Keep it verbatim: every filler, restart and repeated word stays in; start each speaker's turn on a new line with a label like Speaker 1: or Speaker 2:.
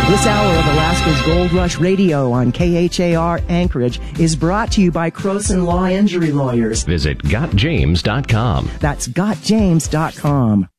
Speaker 1: This hour of Alaska's Gold Rush Radio on K H A R Anchorage is brought to you by Croson Law Injury Lawyers.
Speaker 2: Visit got james dot com.
Speaker 1: That's got james dot com.